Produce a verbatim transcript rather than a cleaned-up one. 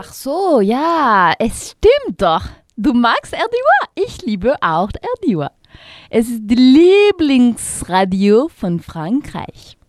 Ach so, ja, es stimmt doch. Du magst R D U A. Ich liebe auch R D U A. Es ist die Lieblingsradio von Frankreich.